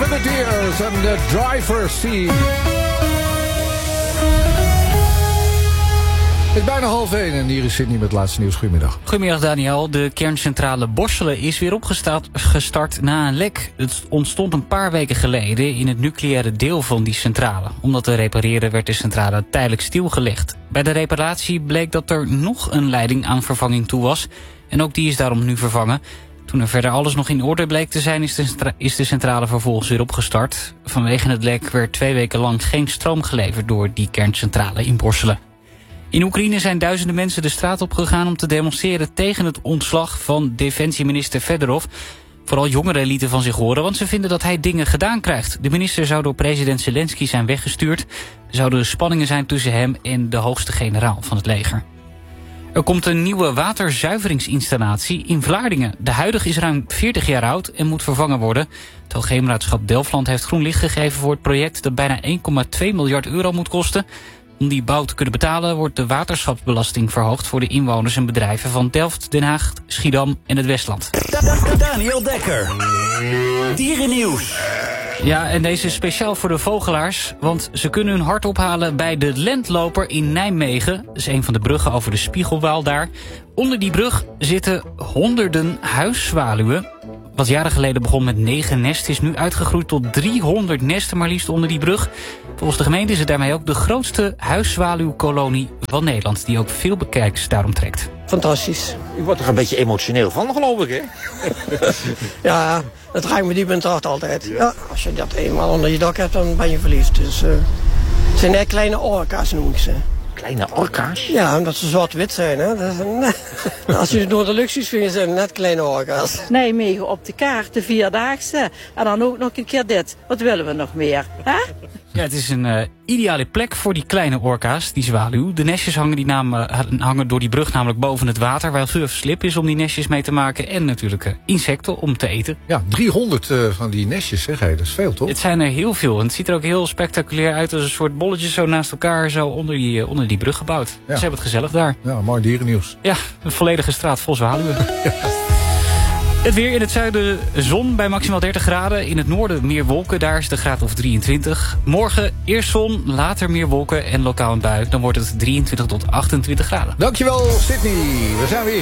Grenadiers en de Driver's Seat. Het is bijna 12:30 en hier is Sydney met het laatste nieuws. Goedemiddag. Goedemiddag Daniel. De kerncentrale Borselen is weer opgestart na een lek. Het ontstond een paar weken geleden in het nucleaire deel van die centrale. Om dat te repareren werd de centrale tijdelijk stilgelegd. Bij de reparatie bleek dat er nog een leiding aan vervanging toe was. En ook die is daarom nu vervangen. Toen er verder alles nog in orde bleek te zijn, is de centrale vervolgens weer opgestart. Vanwege het lek werd 2 weken lang geen stroom geleverd door die kerncentrale in Borselen. In Oekraïne zijn duizenden mensen de straat op gegaan om te demonstreren tegen het ontslag van defensieminister Fedorov. Vooral jongeren lieten van zich horen, want ze vinden dat hij dingen gedaan krijgt. De minister zou door president Zelensky zijn weggestuurd. Er zouden spanningen zijn tussen hem en de hoogste generaal van het leger. Er komt een nieuwe waterzuiveringsinstallatie in Vlaardingen. De huidige is ruim 40 jaar oud en moet vervangen worden. Het Hoogheemraadschap Delfland heeft groen licht gegeven voor het project dat bijna 1,2 miljard euro moet kosten. Om die bouw te kunnen betalen wordt de waterschapsbelasting verhoogd voor de inwoners en bedrijven van Delft, Den Haag, Schiedam en het Westland. Daniel Dekker. Dierennieuws. Ja, en deze is speciaal voor de vogelaars, want ze kunnen hun hart ophalen bij de Lentloper in Nijmegen. Dat is een van de bruggen over de Spiegelwaal daar. Onder die brug zitten honderden huiszwaluwen. Wat jaren geleden begon met 9 nesten is nu uitgegroeid tot 300 nesten maar liefst onder die brug. Volgens de gemeente is het daarmee ook de grootste huiszwaluwkolonie van Nederland, die ook veel bekijks daarom trekt. Fantastisch. U wordt er een beetje emotioneel van, geloof ik, hè? Ja, dat raakt me diep in het hart altijd. Ja, als je dat eenmaal onder je dak hebt, dan ben je verliefd. Dus, het zijn net kleine orka's, noem ik ze. Kleine orka's? Ja, omdat ze zwart-wit zijn. Hè? Als je het door de lucht ziet, vind je ze net kleine orka's. Nijmegen op de kaart, de 4-daagse. En dan ook nog een keer dit. Wat willen we nog meer? Hè? Ja, het is een ideale plek voor die kleine orka's, die zwaluw. De nestjes hangen door die brug namelijk boven het water, waar surf slip is om die nestjes mee te maken. En natuurlijk insecten om te eten. Ja, 300 van die nestjes, zeg hij. Dat is veel, toch? Het zijn er heel veel. En het ziet er ook heel spectaculair uit als een soort bolletjes zo naast elkaar zo onder die brug gebouwd. Ja. Ze hebben het gezellig daar. Ja, mooi dierennieuws. Ja, een volledige straat vol zwaluwen. Ja. Het weer in het zuiden zon bij maximaal 30 graden. In het noorden meer wolken, daar is de graad of 23. Morgen eerst zon, later meer wolken en lokaal een bui. Dan wordt het 23 tot 28 graden. Dankjewel, Sydney. We zijn weer